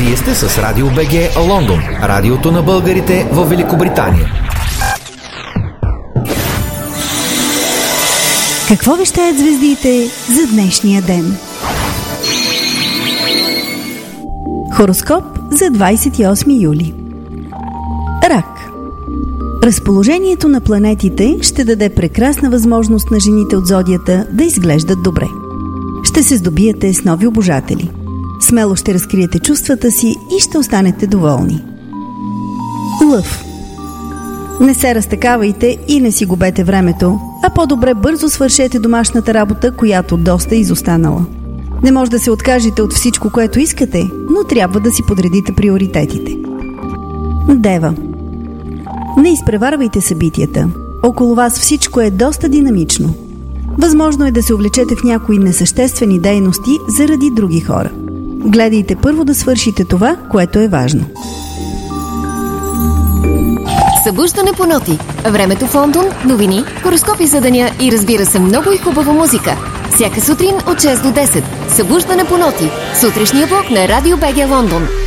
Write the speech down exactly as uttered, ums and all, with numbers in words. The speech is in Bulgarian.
Вие сте с Радио БГ Лондон, радиото на българите в Великобритания. Какво вещаят звездите за днешния ден? Хороскоп за двадесет и осми юли. Рак. Разположението на планетите ще даде прекрасна възможност на жените от зодията да изглеждат добре. Ще се здобиете с нови обожатели. Смело ще разкриете чувствата си и ще останете доволни. Лъв. Не се разтакавайте и не си губете времето, а по-добре бързо свършете домашната работа, която доста е изостанала. Не може да се откажете от всичко, което искате, но трябва да си подредите приоритетите. Дева. Не изпреварвайте събитията. Около вас всичко е доста динамично. Възможно е да се увлечете в някои несъществени дейности заради други хора. Гледайте първо да свършите това, което е важно. Събуждане по ноти. Времето в Лондон, новини, хороскопи за деня и разбира се много и хубава музика. Всяка сутрин от шест до десет. Събуждане по ноти. Сутрешния блок на Радио БГ Лондон.